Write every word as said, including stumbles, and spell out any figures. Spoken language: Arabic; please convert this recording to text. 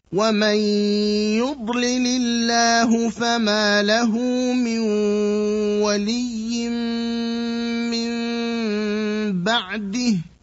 ومن يضلل الله فما له من ولي من بعده